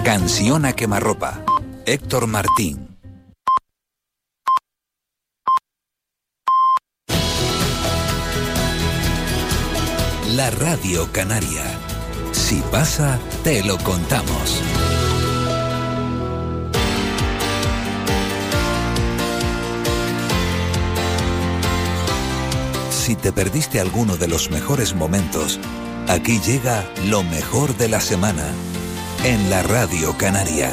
Canción a quemarropa. Héctor Martín. La Radio Canaria. Si pasa, te lo contamos. Si te perdiste alguno de los mejores momentos, aquí llega lo mejor de la semana en la Radio Canaria.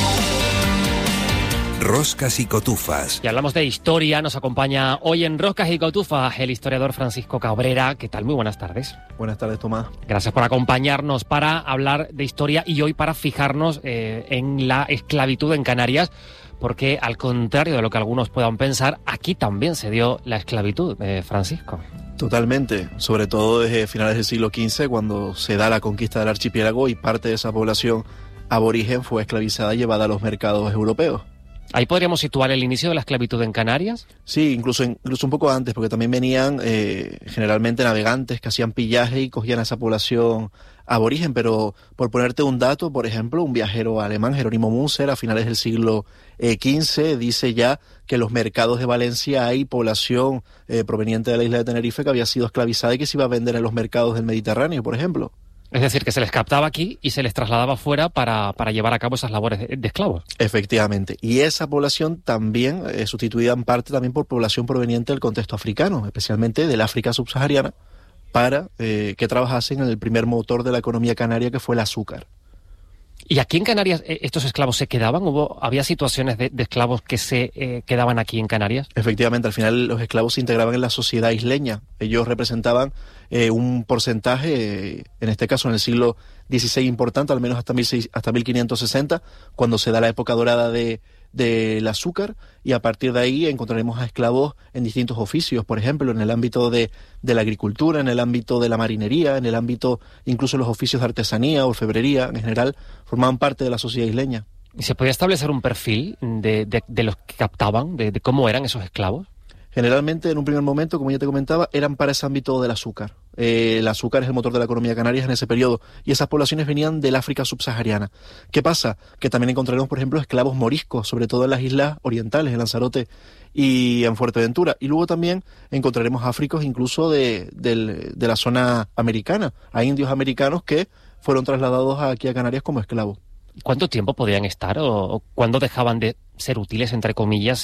Roscas y Cotufas. Y hablamos de historia, nos acompaña hoy en Roscas y Cotufas el historiador Francisco Cabrera. ¿Qué tal? Muy buenas tardes. Buenas tardes, Tomás. Gracias por acompañarnos para hablar de historia y hoy para fijarnos en la esclavitud en Canarias, porque al contrario de lo que algunos puedan pensar, aquí también se dio la esclavitud, Francisco. Totalmente, sobre todo desde finales del siglo XV, cuando se da la conquista del archipiélago y parte de esa población aborigen fue esclavizada y llevada a los mercados europeos. ¿Ahí podríamos situar el inicio de la esclavitud en Canarias? Sí, incluso un poco antes, porque también venían generalmente navegantes que hacían pillaje y cogían a esa población aborigen, pero por ponerte un dato, por ejemplo, un viajero alemán, Jerónimo Münzer, a finales del siglo XV, dice ya que en los mercados de Valencia hay población proveniente de la isla de Tenerife que había sido esclavizada y que se iba a vender en los mercados del Mediterráneo, por ejemplo. Es decir, que se les captaba aquí y se les trasladaba fuera para llevar a cabo esas labores de esclavos. Efectivamente. Y esa población también es sustituida en parte también por población proveniente del contexto africano, especialmente del África subsahariana, para que trabajasen en el primer motor de la economía canaria, que fue el azúcar. ¿Y aquí en Canarias estos esclavos se quedaban? ¿Había situaciones de esclavos que se quedaban aquí en Canarias? Efectivamente, al final los esclavos se integraban en la sociedad isleña. Ellos representaban un porcentaje, en este caso en el siglo XVI importante, al menos hasta 1560, cuando se da la época dorada del azúcar, y a partir de ahí encontraremos a esclavos en distintos oficios, por ejemplo, en el ámbito de la agricultura, en el ámbito de la marinería, en el ámbito incluso los oficios de artesanía, orfebrería, en general, formaban parte de la sociedad isleña. ¿Y se podía establecer un perfil de los que captaban, de cómo eran esos esclavos? Generalmente, en un primer momento, como ya te comentaba, eran para ese ámbito del azúcar. El azúcar es el motor de la economía canaria en ese periodo, y esas poblaciones venían del África subsahariana. ¿Qué pasa? Que también encontraremos, por ejemplo, esclavos moriscos, sobre todo en las islas orientales, en Lanzarote y en Fuerteventura. Y luego también encontraremos áfricos incluso de la zona americana. Hay indios americanos que fueron trasladados aquí a Canarias como esclavos. ¿Cuánto tiempo podían estar o cuándo dejaban de ser útiles, entre comillas,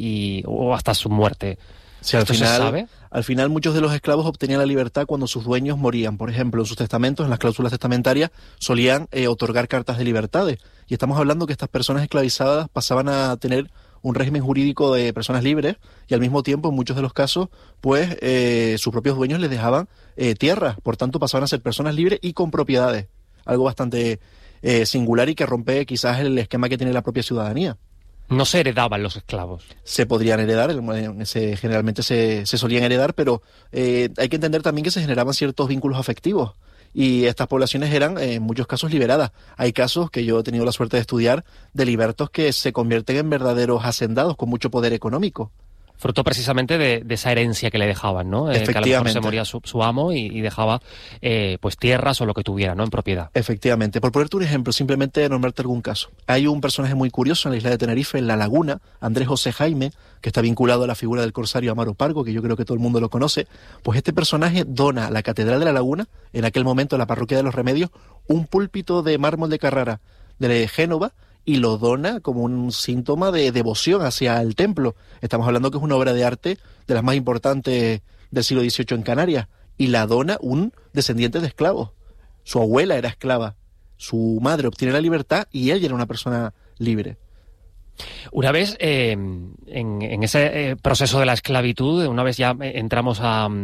o hasta su muerte? Sí, ¿Esto se sabe? Al final muchos de los esclavos obtenían la libertad cuando sus dueños morían. Por ejemplo, en sus testamentos, en las cláusulas testamentarias, solían otorgar cartas de libertades. Y estamos hablando que estas personas esclavizadas pasaban a tener un régimen jurídico de personas libres, y al mismo tiempo, en muchos de los casos, pues sus propios dueños les dejaban tierras. Por tanto, pasaban a ser personas libres y con propiedades. Algo bastante singular y que rompe quizás el esquema que tiene la propia ciudadanía. No se heredaban los esclavos. Se podrían heredar, generalmente se solían heredar, pero hay que entender también que se generaban ciertos vínculos afectivos, y estas poblaciones eran en muchos casos liberadas. Hay casos que yo he tenido la suerte de estudiar de libertos que se convierten en verdaderos hacendados con mucho poder económico. Fruto precisamente de esa herencia que le dejaban, ¿no? Que a lo mejor se moría su amo y dejaba pues tierras o lo que tuviera, ¿no? En propiedad. Efectivamente. Por ponerte un ejemplo, simplemente nombrarte algún caso. Hay un personaje muy curioso en la isla de Tenerife, en La Laguna, Andrés José Jaime, que está vinculado a la figura del corsario Amaro Pargo, que yo creo que todo el mundo lo conoce. Pues este personaje dona a la Catedral de La Laguna, en aquel momento la Parroquia de los Remedios, un púlpito de mármol de Carrara de Génova, y lo dona como un síntoma de devoción hacia el templo. Estamos hablando que es una obra de arte de las más importantes del siglo XVIII en Canarias, y la dona un descendiente de esclavos. Su abuela era esclava, su madre obtiene la libertad y él era una persona libre. Una vez en ese proceso de la esclavitud, una vez ya entramos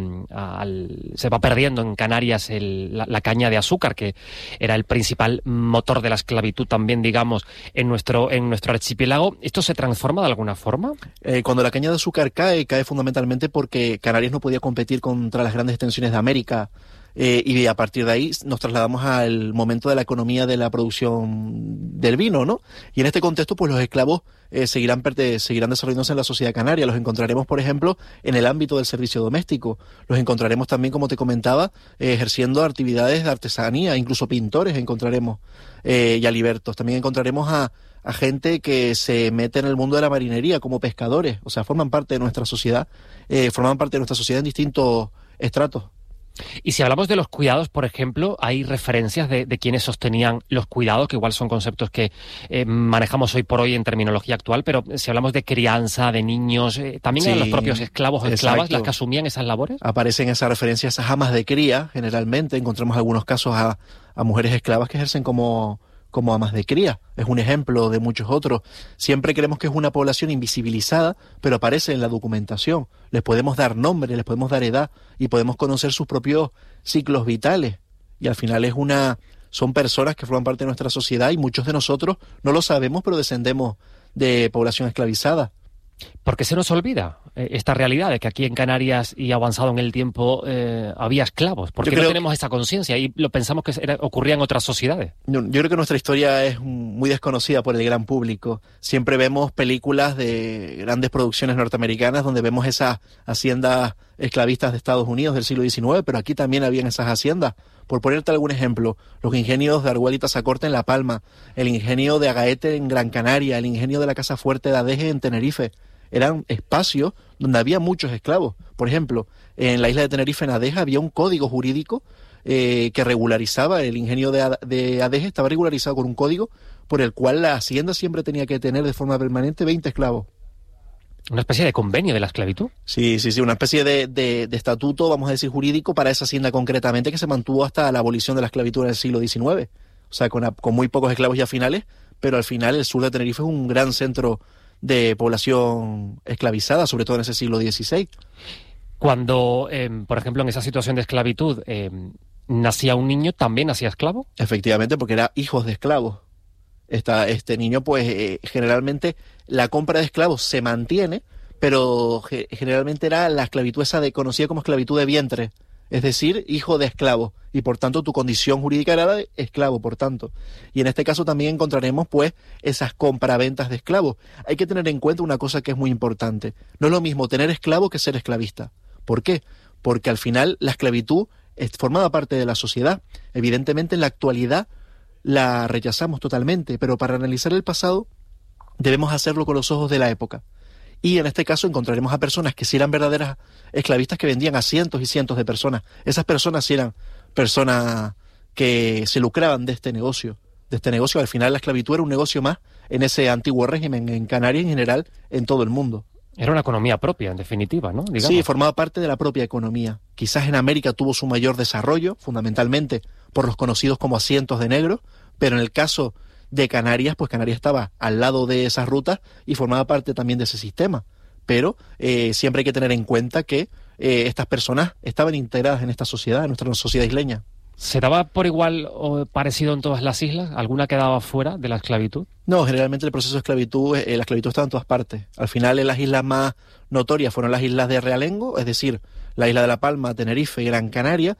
se va perdiendo en Canarias la caña de azúcar, que era el principal motor de la esclavitud también, digamos, en nuestro archipiélago. ¿Esto se transforma de alguna forma? Cuando la caña de azúcar cae fundamentalmente porque Canarias no podía competir contra las grandes extensiones de América Y a partir de ahí nos trasladamos al momento de la economía de la producción del vino, ¿no? Y en este contexto, pues los esclavos seguirán desarrollándose en la sociedad canaria. Los encontraremos, por ejemplo, en el ámbito del servicio doméstico. Los encontraremos también, como te comentaba, ejerciendo actividades de artesanía, incluso pintores encontraremos, y alibertos. También encontraremos a gente que se mete en el mundo de la marinería como pescadores. O sea, forman parte de nuestra sociedad en distintos estratos. Y si hablamos de los cuidados, por ejemplo, hay referencias de quienes sostenían los cuidados, que igual son conceptos que manejamos hoy por hoy en terminología actual, pero si hablamos de crianza, de niños, ¿también eran los propios esclavos o esclavas las que asumían esas labores? Aparecen esas referencias, esas amas de cría, generalmente. Encontramos algunos casos a mujeres esclavas que ejercen como amas de cría. Es un ejemplo de muchos otros. Siempre creemos que es una población invisibilizada, pero aparece en la documentación. Les podemos dar nombre, les podemos dar edad y podemos conocer sus propios ciclos vitales. Y al final son personas que forman parte de nuestra sociedad y muchos de nosotros no lo sabemos, pero descendemos de población esclavizada. ¿Por qué se nos olvida esta realidad de que aquí en Canarias y avanzado en el tiempo había esclavos? ¿Por qué no tenemos esa conciencia y lo pensamos que ocurría en otras sociedades? Yo creo que nuestra historia es muy desconocida por el gran público. Siempre vemos películas de grandes producciones norteamericanas donde vemos esas haciendas esclavistas de Estados Unidos del siglo XIX, pero aquí también habían esas haciendas. Por ponerte algún ejemplo, los ingenios de Arguel y Tazacorte en La Palma, el ingenio de Agaete en Gran Canaria, el ingenio de la Casa Fuerte de Adeje en Tenerife, eran espacios donde había muchos esclavos. Por ejemplo, en la isla de Tenerife, en Adeje, había un código jurídico que regularizaba, el ingenio de Adeje estaba regularizado con un código por el cual la hacienda siempre tenía que tener de forma permanente 20 esclavos. ¿Una especie de convenio de la esclavitud? Sí, una especie de estatuto, vamos a decir, jurídico para esa hacienda concretamente, que se mantuvo hasta la abolición de la esclavitud en el siglo XIX. O sea, con muy pocos esclavos ya finales, pero al final el sur de Tenerife es un gran centro de población esclavizada, sobre todo en ese siglo XVI. Cuando, por ejemplo, en esa situación de esclavitud nacía un niño, ¿también nacía esclavo? Efectivamente, porque era hijos de esclavos. Este niño, pues, generalmente la compra de esclavos se mantiene, pero generalmente era la esclavitud esa conocida como esclavitud de vientre, es decir, hijo de esclavo, y por tanto tu condición jurídica era de esclavo, por tanto. Y en este caso también encontraremos, pues, esas compraventas de esclavos. Hay que tener en cuenta una cosa que es muy importante. No es lo mismo tener esclavo que ser esclavista. ¿Por qué? Porque al final la esclavitud formaba parte de la sociedad. Evidentemente en la actualidad la rechazamos totalmente, pero para analizar el pasado debemos hacerlo con los ojos de la época. Y en este caso encontraremos a personas que sí eran verdaderas esclavistas, que vendían a cientos y cientos de personas. Esas personas sí eran personas que se lucraban de este negocio. Al final la esclavitud era un negocio más en ese antiguo régimen, en Canarias en general, en todo el mundo. Era una economía propia, en definitiva, ¿no? Digamos. Sí, formaba parte de la propia economía. Quizás en América tuvo su mayor desarrollo, fundamentalmente por los conocidos como asientos de negros, pero en el caso de Canarias, pues Canarias estaba al lado de esas rutas y formaba parte también de ese sistema. Pero siempre hay que tener en cuenta que estas personas estaban integradas en esta sociedad, en nuestra sociedad isleña. ¿Se daba por igual o parecido en todas las islas? ¿Alguna quedaba fuera de la esclavitud? No, generalmente el proceso de esclavitud, la esclavitud estaba en todas partes. Al final, en las islas más notorias fueron las islas de Realengo, es decir, la isla de La Palma, Tenerife y Gran Canaria.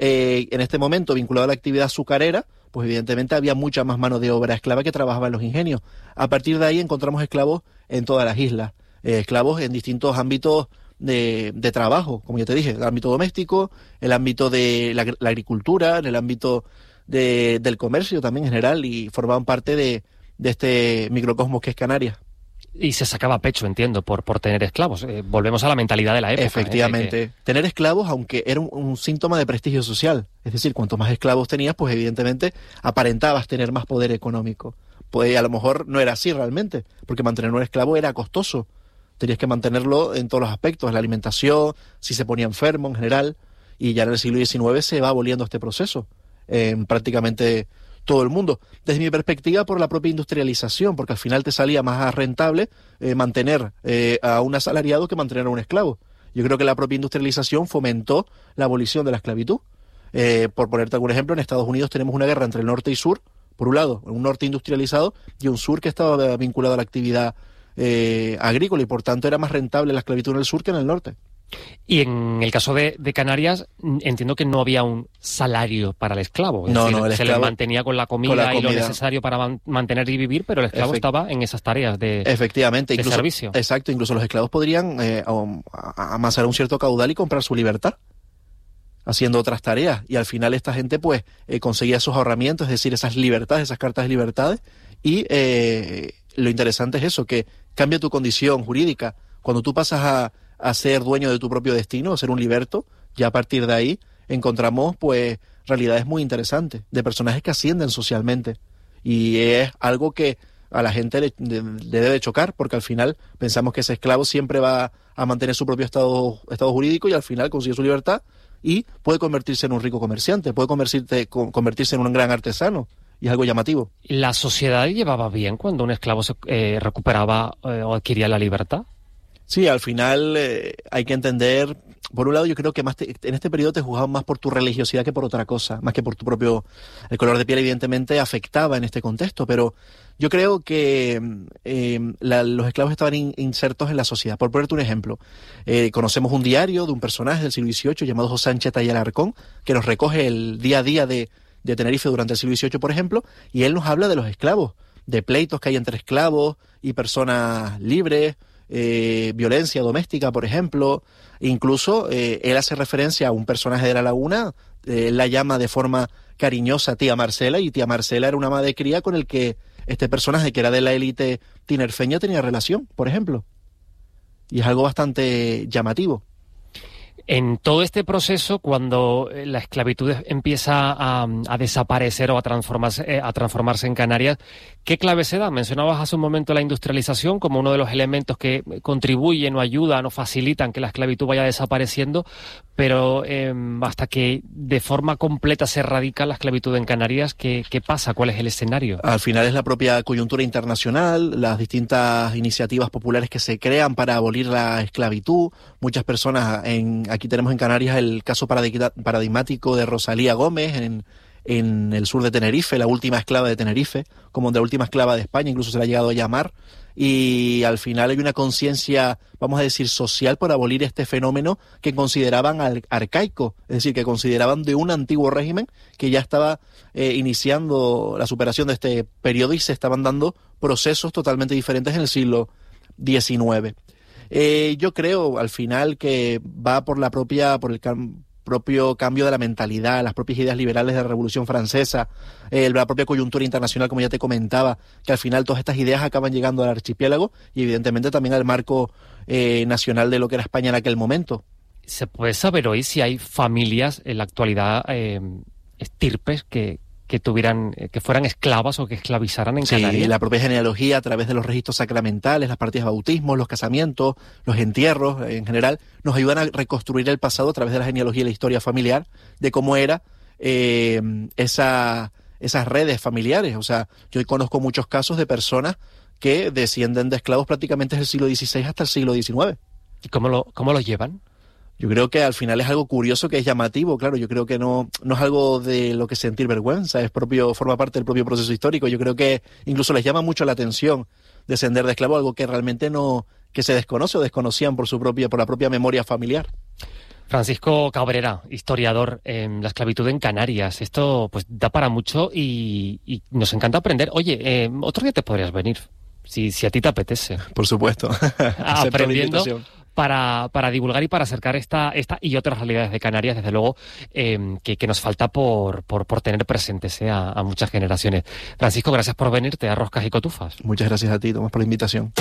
En este momento, vinculado a la actividad azucarera, pues evidentemente había mucha más mano de obra esclava que trabajaba en los ingenios. A partir de ahí encontramos esclavos en todas las islas, esclavos en distintos ámbitos de trabajo, como ya te dije, el ámbito doméstico, el ámbito de la agricultura, en el ámbito del comercio también en general, y formaban parte de este microcosmos que es Canarias. Y se sacaba pecho, entiendo, por tener esclavos. Volvemos a la mentalidad de la época. Efectivamente. Tener esclavos, aunque era un síntoma de prestigio social. Es decir, cuanto más esclavos tenías, pues evidentemente aparentabas tener más poder económico. Pues a lo mejor no era así realmente, porque mantener un esclavo era costoso. Tenías que mantenerlo en todos los aspectos, la alimentación, si se ponía enfermo en general, y ya en el siglo XIX se va aboliendo este proceso en prácticamente todo el mundo. Desde mi perspectiva, por la propia industrialización, porque al final te salía más rentable mantener a un asalariado que mantener a un esclavo. Yo creo que la propia industrialización fomentó la abolición de la esclavitud. Por ponerte algún ejemplo, en Estados Unidos tenemos una guerra entre el norte y sur, por un lado, un norte industrializado y un sur que estaba vinculado a la actividad agrícola, y por tanto era más rentable la esclavitud en el sur que en el norte. Y en el caso de Canarias, entiendo que no había un salario para el esclavo. Es decir, el se esclavo le mantenía con la comida y lo necesario para mantener y vivir, pero el esclavo estaba en esas tareas de servicio. Exacto, incluso los esclavos podrían amasar un cierto caudal y comprar su libertad haciendo otras tareas. Y al final esta gente pues conseguía esos ahorramientos, es decir, esas libertades, esas cartas de libertades. Y lo interesante es eso, que cambia tu condición jurídica. Cuando tú pasas a ser dueño de tu propio destino, a ser un liberto, ya a partir de ahí encontramos pues realidades muy interesantes de personajes que ascienden socialmente, y es algo que a la gente le debe chocar, porque al final pensamos que ese esclavo siempre va a mantener su propio estado jurídico y al final consigue su libertad y puede convertirse en un rico comerciante, puede convertirse en un gran artesano, y es algo llamativo. ¿La sociedad llevaba bien cuando un esclavo se recuperaba o adquiría la libertad? Sí, al final hay que entender, por un lado yo creo que en este periodo te juzgaban más por tu religiosidad que por otra cosa, más que por tu propio... El color de piel evidentemente afectaba en este contexto, pero yo creo que los esclavos estaban insertos en la sociedad. Por ponerte un ejemplo, conocemos un diario de un personaje del siglo XVIII llamado José Ancheta y Alarcón, que nos recoge el día a día de Tenerife durante el siglo XVIII, por ejemplo, y él nos habla de los esclavos, de pleitos que hay entre esclavos y personas libres, violencia doméstica, por ejemplo. Incluso él hace referencia a un personaje de La Laguna, la llama de forma cariñosa tía Marcela, y tía Marcela era una ama de cría con el que este personaje, que era de la élite tinerfeña, tenía relación, por ejemplo. Y es algo bastante llamativo. En todo este proceso, cuando la esclavitud empieza a desaparecer o a transformarse en Canarias, ¿qué clave se da? Mencionabas hace un momento la industrialización como uno de los elementos que contribuyen o ayudan o facilitan que la esclavitud vaya desapareciendo, pero hasta que de forma completa se erradica la esclavitud en Canarias, ¿qué pasa? ¿Cuál es el escenario? Al final es la propia coyuntura internacional, las distintas iniciativas populares que se crean para abolir la esclavitud. Muchas personas aquí tenemos en Canarias el caso paradigmático de Rosalía Gómez en el sur de Tenerife, la última esclava de Tenerife, como de la última esclava de España, incluso se la ha llegado a llamar, y al final hay una conciencia, vamos a decir, social por abolir este fenómeno que consideraban arcaico, es decir, que consideraban de un antiguo régimen que ya estaba iniciando la superación de este periodo y se estaban dando procesos totalmente diferentes en el siglo XIX. Yo creo al final que va por el propio cambio de la mentalidad, las propias ideas liberales de la Revolución Francesa, la propia coyuntura internacional, como ya te comentaba, que al final todas estas ideas acaban llegando al archipiélago y evidentemente también al marco nacional de lo que era España en aquel momento. ¿Se puede saber hoy si hay familias en la actualidad estirpes que fueran esclavas o que esclavizaran en Canarias? Sí, la propia genealogía a través de los registros sacramentales, las partidas de bautismo, los casamientos, los entierros en general, nos ayudan a reconstruir el pasado a través de la genealogía y la historia familiar, de cómo era esas redes familiares. O sea, yo conozco muchos casos de personas que descienden de esclavos prácticamente desde el siglo XVI hasta el siglo XIX. ¿Y cómo lo llevan? Yo creo que al final es algo curioso, que es llamativo, claro. Yo creo que no es algo de lo que sentir vergüenza, forma parte del propio proceso histórico. Yo creo que incluso les llama mucho la atención descender de esclavo, algo que realmente que se desconoce o desconocían por la propia memoria familiar. Francisco Cabrera, historiador, la esclavitud en Canarias. Esto pues da para mucho y nos encanta aprender. Oye, otro día te podrías venir, si a ti te apetece. Por supuesto. Aprendiendo para divulgar y para acercar esta y otras realidades de Canarias, desde luego, que nos falta por tener presentes a muchas generaciones. Francisco, gracias por venirte a Roscas y Cotufas. Muchas gracias a ti, Tomás, por la invitación.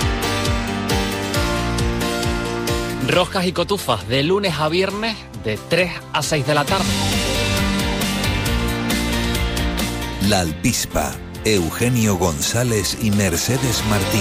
Roscas y Cotufas, de lunes a viernes, de 3 a 6 de la tarde. La Alpispa, Eugenio González y Mercedes Martín.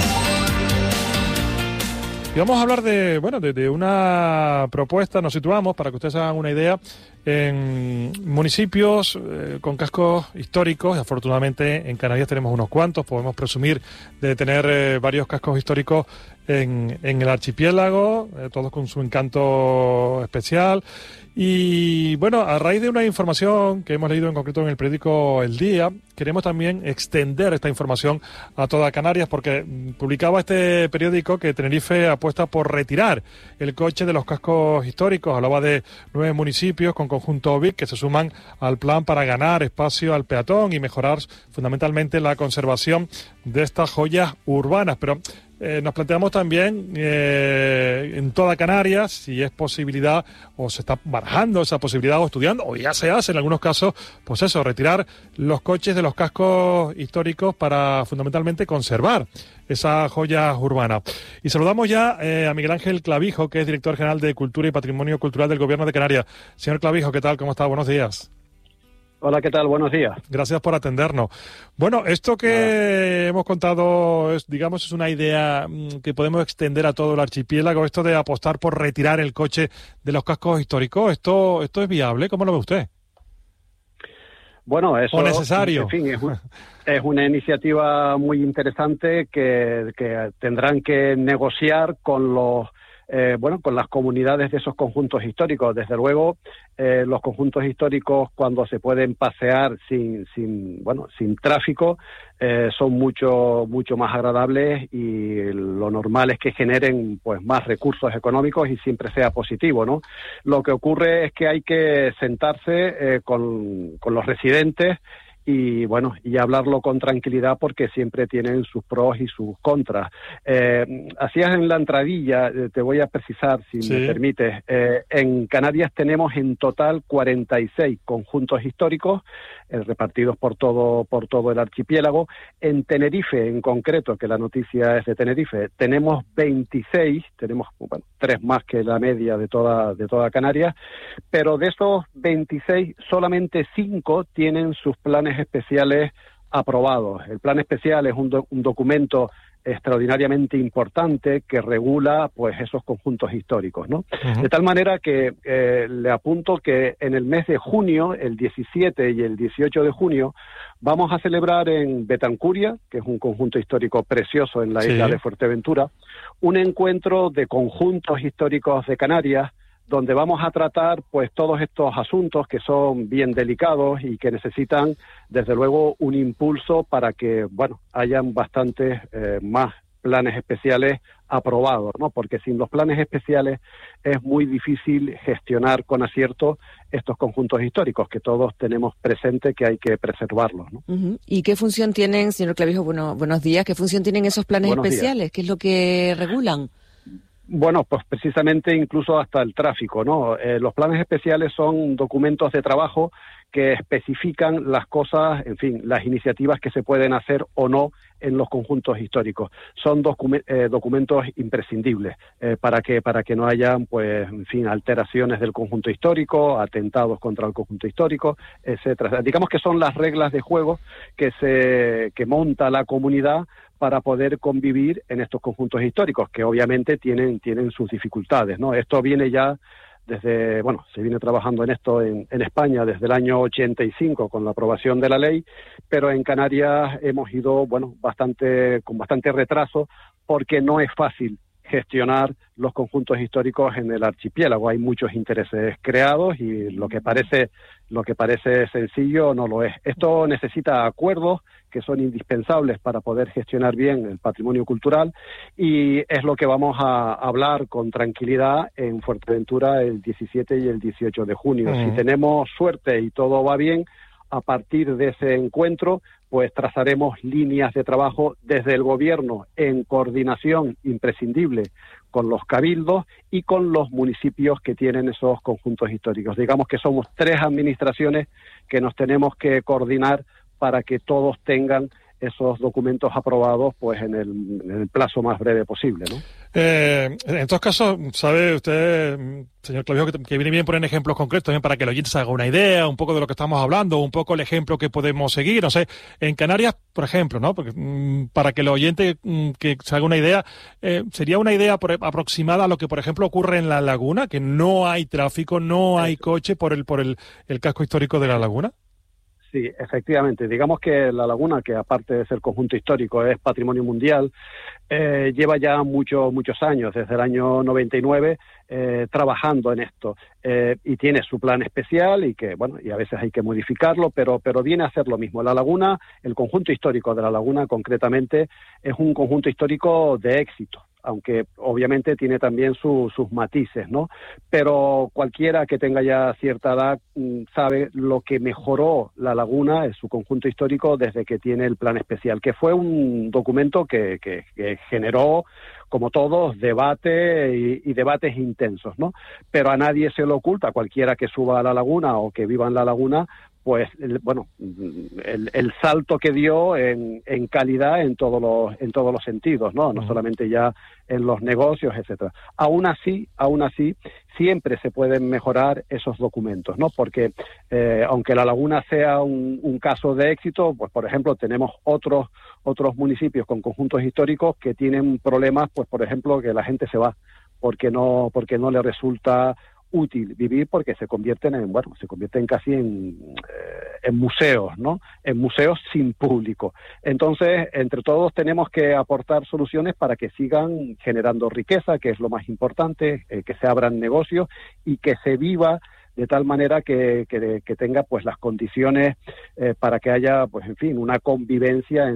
Y vamos a hablar de una propuesta, nos situamos, para que ustedes hagan una idea, en municipios con cascos históricos. Y afortunadamente en Canarias tenemos unos cuantos, podemos presumir de tener varios cascos históricos en el archipiélago, todos con su encanto especial. Y bueno, a raíz de una información que hemos leído en concreto en el periódico El Día, queremos también extender esta información a toda Canarias, porque publicaba este periódico que Tenerife apuesta por retirar el coche de los cascos históricos. Hablaba de 9 municipios con conjunto BIC que se suman al plan para ganar espacio al peatón y mejorar fundamentalmente la conservación de estas joyas urbanas. Pero nos planteamos también en toda Canarias si es posibilidad o se está barajando esa posibilidad o estudiando o ya se hace en algunos casos, pues eso, retirar los coches de los cascos históricos para fundamentalmente conservar esas joyas urbanas. Y saludamos ya a Miguel Ángel Clavijo, que es director general de Cultura y Patrimonio Cultural del Gobierno de Canarias. Señor Clavijo, ¿qué tal? ¿Cómo está? Buenos días. Hola, ¿qué tal? Buenos días. Gracias por atendernos. Bueno, esto que hemos contado es una idea que podemos extender a todo el archipiélago, esto de apostar por retirar el coche de los cascos históricos. ¿Esto es viable? ¿Cómo lo ve usted? Bueno, eso... ¿O necesario? En fin, es una iniciativa muy interesante que tendrán que negociar con los... con las comunidades de esos conjuntos históricos. Desde luego, los conjuntos históricos, cuando se pueden pasear sin tráfico, son mucho más agradables, y lo normal es que generen pues más recursos económicos y siempre sea positivo, ¿no? Lo que ocurre es que hay que sentarse con los residentes y hablarlo con tranquilidad, porque siempre tienen sus pros y sus contras. Hacías en la entradilla, te voy a precisar, si me permites. En Canarias tenemos en total 46 conjuntos históricos repartidos por todo el archipiélago. En Tenerife, en concreto, que la noticia es de Tenerife, tenemos 26, tenemos 3 más que la media de toda Canarias, pero de esos 26, solamente 5 tienen sus planes especiales aprobados. El plan especial es un documento extraordinariamente importante que regula pues esos conjuntos históricos, ¿no? Uh-huh. De tal manera que le apunto que en el mes de junio, el 17 y el 18 de junio, vamos a celebrar en Betancuria, que es un conjunto histórico precioso en la isla de Fuerteventura, un encuentro de conjuntos históricos de Canarias, donde vamos a tratar pues todos estos asuntos que son bien delicados y que necesitan desde luego un impulso para que hayan bastantes más planes especiales aprobados, ¿no? Porque sin los planes especiales es muy difícil gestionar con acierto estos conjuntos históricos que todos tenemos presente que hay que preservarlos, ¿no? Uh-huh. ¿Y qué función tienen, señor Clavijo? Buenos días. ¿Qué función tienen esos planes especiales? ¿Qué es lo que regulan? Bueno, pues precisamente incluso hasta el tráfico, ¿no? Los planes especiales son documentos de trabajo que especifican las cosas, en fin, las iniciativas que se pueden hacer o no en los conjuntos históricos. Son documentos imprescindibles para que no hayan, pues, en fin, alteraciones del conjunto histórico, atentados contra el conjunto histórico, etcétera. Digamos que son las reglas de juego que monta la comunidad para poder convivir en estos conjuntos históricos, que obviamente tienen sus dificultades, ¿no? Esto viene ya desde, se viene trabajando en esto en España desde el año 85 con la aprobación de la ley, pero en Canarias hemos ido, con bastante retraso, porque no es fácil gestionar los conjuntos históricos en el archipiélago. Hay muchos intereses creados y lo que parece sencillo no lo es. Esto necesita acuerdos que son indispensables para poder gestionar bien el patrimonio cultural, y es lo que vamos a hablar con tranquilidad en Fuerteventura el 17 y el 18 de junio. Si tenemos suerte y todo va bien, a partir de ese encuentro, pues trazaremos líneas de trabajo desde el gobierno en coordinación imprescindible con los cabildos y con los municipios que tienen esos conjuntos históricos. Digamos que somos 3 administraciones que nos tenemos que coordinar para que todos tengan esos documentos aprobados pues en el plazo más breve posible, ¿no? En estos casos, sabe usted, señor Clavijo, que viene bien poner ejemplos concretos también para que el oyente se haga una idea, un poco de lo que estamos hablando, un poco el ejemplo que podemos seguir. No sé, en Canarias, por ejemplo, ¿no? Porque, para que el oyente que se haga una idea, sería una idea aproximada a lo que, por ejemplo, ocurre en La Laguna, que no hay tráfico, no hay coche por el casco histórico de La Laguna. Sí, efectivamente. Digamos que La Laguna, que aparte de ser conjunto histórico, es patrimonio mundial, lleva ya muchos años, desde el año 99, trabajando en esto. Y tiene su plan especial y que, bueno, y a veces hay que modificarlo, pero viene a hacer lo mismo. La Laguna, el conjunto histórico de La Laguna, concretamente, es un conjunto histórico de éxito, aunque obviamente tiene también sus matices, ¿no? Pero cualquiera que tenga ya cierta edad sabe lo que mejoró La Laguna en su conjunto histórico desde que tiene el plan especial, que fue un documento que generó, como todos, debate y debates intensos, ¿no? Pero a nadie se le oculta, cualquiera que suba a La Laguna o que viva en La Laguna, pues el salto que dio en calidad en todos los sentidos, ¿no? No solamente ya en los negocios, etcétera. Aún así, siempre se pueden mejorar esos documentos, ¿no? Porque aunque La Laguna sea un caso de éxito, pues por ejemplo tenemos otros municipios con conjuntos históricos que tienen problemas, pues por ejemplo que la gente se va porque no le resulta útil vivir, porque se convierten casi en museos, ¿no? En museos sin público. Entonces, entre todos tenemos que aportar soluciones para que sigan generando riqueza, que es lo más importante, que se abran negocios y que se viva de tal manera que tenga pues las condiciones para que haya, pues en fin, una convivencia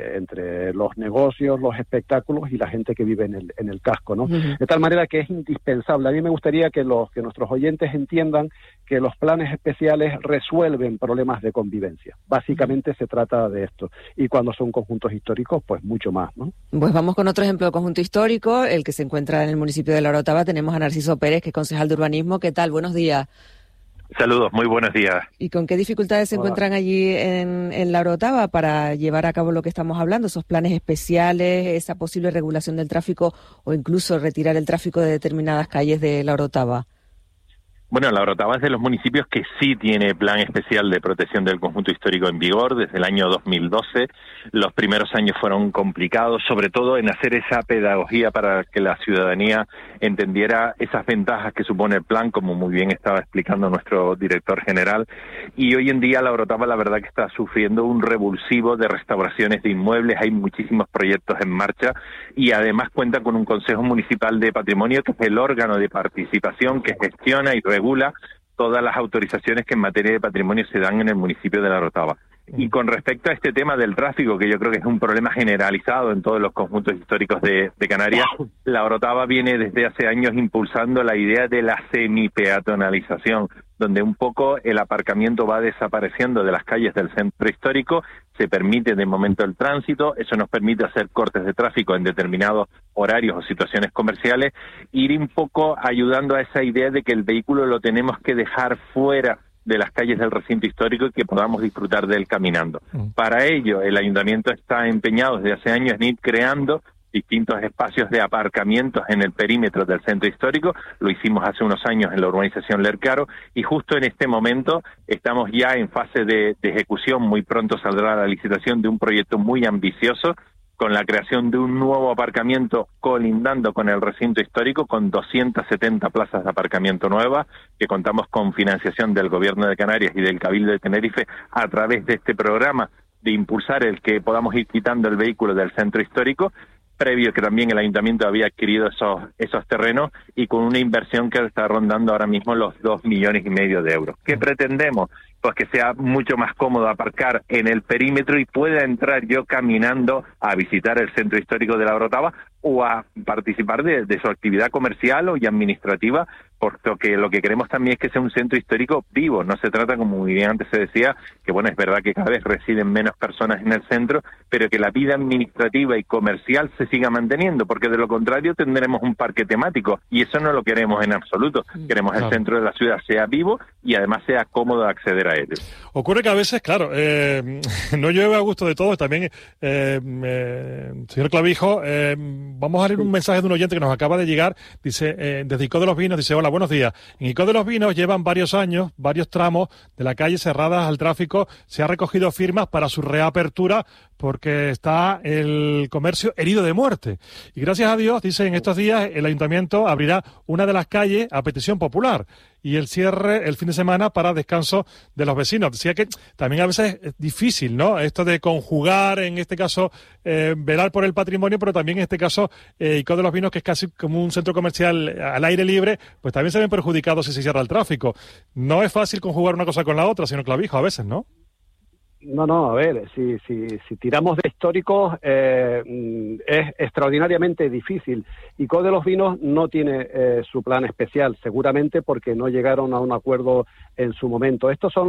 entre los negocios, los espectáculos y la gente que vive en el casco, ¿no? Uh-huh. De tal manera que es indispensable. A mí me gustaría que nuestros oyentes entiendan que los planes especiales resuelven problemas de convivencia. Básicamente se trata de esto. Y cuando son conjuntos históricos, pues mucho más, ¿no? Pues vamos con otro ejemplo de conjunto histórico, el que se encuentra en el municipio de La Orotava. Tenemos a Narciso Pérez, que es concejal de urbanismo. ¿Qué tal? Buenos días. Saludos, muy buenos días. ¿Y con qué dificultades se encuentran allí en La Orotava para llevar a cabo lo que estamos hablando, esos planes especiales, esa posible regulación del tráfico o incluso retirar el tráfico de determinadas calles de La Orotava? Bueno, La Orotava es de los municipios que sí tiene plan especial de protección del conjunto histórico en vigor desde el año 2012. Los primeros años fueron complicados, sobre todo en hacer esa pedagogía para que la ciudadanía entendiera esas ventajas que supone el plan, como muy bien estaba explicando nuestro director general. Y hoy en día La Orotava, la verdad que está sufriendo un revulsivo de restauraciones de inmuebles, hay muchísimos proyectos en marcha y además cuenta con un Consejo Municipal de Patrimonio, que es el órgano de participación que gestiona y regula todas las autorizaciones que en materia de patrimonio se dan en el municipio de La Orotava. Y con respecto a este tema del tráfico, que yo creo que es un problema generalizado en todos los conjuntos históricos de Canarias, La Orotava viene desde hace años impulsando la idea de la semipeatonalización, donde un poco el aparcamiento va desapareciendo de las calles del centro histórico, se permite de momento el tránsito, eso nos permite hacer cortes de tráfico en determinados horarios o situaciones comerciales, ir un poco ayudando a esa idea de que el vehículo lo tenemos que dejar fuera de las calles del recinto histórico y que podamos disfrutar de él caminando. Para ello, el ayuntamiento está empeñado desde hace años en ir creando distintos espacios de aparcamientos en el perímetro del centro histórico. Lo hicimos hace unos años en la urbanización Lercaro y justo en este momento estamos ya en fase de ejecución. Muy pronto saldrá la licitación de un proyecto muy ambicioso con la creación de un nuevo aparcamiento colindando con el recinto histórico, con 270 plazas de aparcamiento nuevas, que contamos con financiación del Gobierno de Canarias y del Cabildo de Tenerife a través de este programa de impulsar el que podamos ir quitando el vehículo del centro histórico, previo que también el Ayuntamiento había adquirido esos terrenos y con una inversión que está rondando ahora mismo los 2,5 millones de euros. ¿Qué pretendemos? Pues que sea mucho más cómodo aparcar en el perímetro y pueda entrar yo caminando a visitar el centro histórico de La Orotava o a participar de su actividad comercial o y administrativa puesto que lo que queremos también es que sea un centro histórico vivo. No se trata, como muy bien antes se decía, que bueno, es verdad que cada vez residen menos personas en el centro, pero que la vida administrativa y comercial se siga manteniendo, porque de lo contrario tendremos un parque temático, y eso no lo queremos en absoluto. Queremos el centro de la ciudad sea vivo y además sea cómodo acceder a él. Ocurre que a veces, claro, no llueve a gusto de todos. También, señor Clavijo, vamos a leer un mensaje de un oyente que nos acaba de llegar. Dice, desde Icó de los Vinos, dice: hola, buenos días. En Icó de los Vinos llevan varios años, varios tramos de la calle cerradas al tráfico. Se ha recogido firmas para su reapertura porque está el comercio herido de muerte. Y gracias a Dios, dice, en estos días el ayuntamiento abrirá una de las calles a petición popular y el cierre el fin de semana para descanso de los vecinos. Decía que también a veces es difícil, ¿no?, esto de conjugar, en este caso, velar por el patrimonio, pero también en este caso, Icó de los Vinos, que es casi como un centro comercial al aire libre, pues también se ven perjudicados si se cierra el tráfico. No es fácil conjugar una cosa con la otra, señor Clavijo, a veces, ¿no? No, a ver, si tiramos de históricos, es extraordinariamente difícil. Icó de los Vinos no tiene su plan especial, seguramente porque no llegaron a un acuerdo en su momento. Estos son